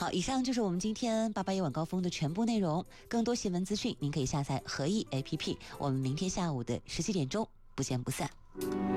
好，以上就是我们今天88夜晚高峰的全部内容。更多新闻资讯，您可以下载合意 APP。我们明天下午的17点钟不见不散。